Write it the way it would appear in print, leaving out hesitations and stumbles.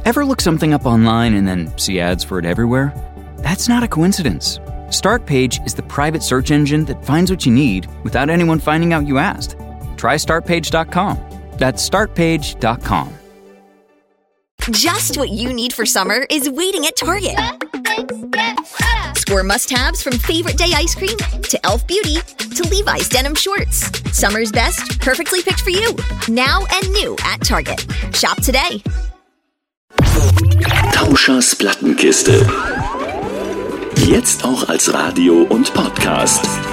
Ever look something up online and then see ads for it everywhere? That's not a coincidence. Startpage is the private search engine that finds what you need without anyone finding out you asked. Try startpage.com. That's startpage.com. Just what you need for summer is waiting at Target. Score must-haves from Favorite Day ice cream to e.l.f. Beauty to Levi's denim shorts. Summer's best, perfectly picked for you. Now and new at Target. Shop today. Tauschers Plattenkiste. Jetzt auch als Radio und Podcast.